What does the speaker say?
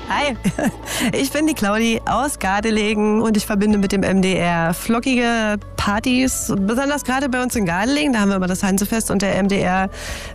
Hi, ich bin die Claudi aus Gardelegen und ich verbinde mit dem MDR flockige Partys, besonders gerade bei uns in Gardelegen. Da haben wir immer das Hansefest und der MDR